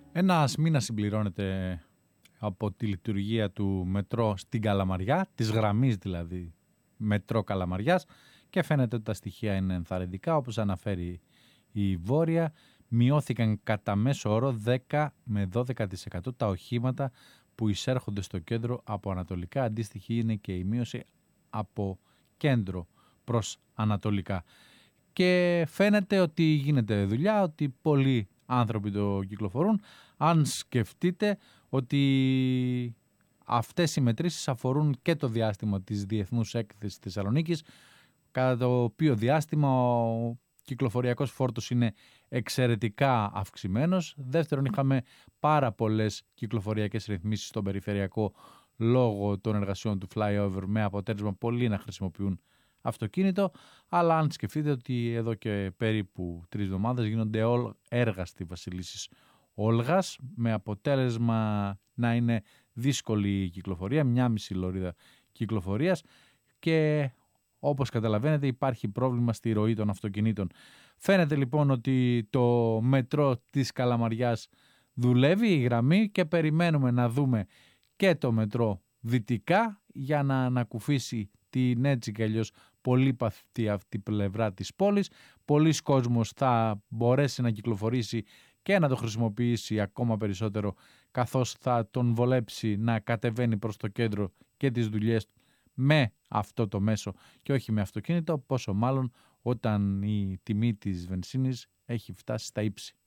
Ένας μήνας συμπληρώνεται από τη λειτουργία του μετρό στην Καλαμαριά, της γραμμής δηλαδή μετρό Καλαμαριάς, και φαίνεται ότι τα στοιχεία είναι ενθαρρυντικά. Όπως αναφέρει η Βόρεια, μειώθηκαν κατά μέσο όρο 10 με 12% τα οχήματα που εισέρχονται στο κέντρο από ανατολικά. Αντίστοιχη είναι και η μείωση από κέντρο προς ανατολικά. Και φαίνεται ότι γίνεται δουλειά, ότι πολλοί άνθρωποι το κυκλοφορούν. Αν σκεφτείτε ότι αυτές οι μετρήσεις αφορούν και το διάστημα της Διεθνούς Έκθεσης Θεσσαλονίκης, κατά το οποίο διάστημα ο κυκλοφοριακός φόρτος είναι εξαιρετικά αυξημένος. Δεύτερον, είχαμε πάρα πολλές κυκλοφοριακές ρυθμίσεις στον περιφερειακό λόγω των εργασιών του flyover, με αποτέλεσμα πολλοί να χρησιμοποιούν αυτοκίνητο. Αλλά αν σκεφτείτε ότι εδώ και περίπου 3 εβδομάδες γίνονται έργα στη Βασιλίσσης Όλγας, με αποτέλεσμα να είναι δύσκολη η κυκλοφορία, 1,5 λωρίδα κυκλοφορίας, και όπως καταλαβαίνετε υπάρχει πρόβλημα στη ροή των αυτοκινήτων. Φαίνεται λοιπόν ότι το μετρό της Καλαμαριάς δουλεύει, η γραμμή, και περιμένουμε να δούμε και το μετρό δυτικά για να ανακουφίσει την έτσι και αλλιώς πολύπαθη αυτή πλευρά της πόλης. Πολλοί κόσμος θα μπορέσει να κυκλοφορήσει και να το χρησιμοποιήσει ακόμα περισσότερο, καθώς θα τον βολέψει να κατεβαίνει προς το κέντρο και τις δουλειές με αυτό το μέσο και όχι με αυτοκίνητο, πόσο μάλλον όταν η τιμή της βενζίνης έχει φτάσει στα ύψη.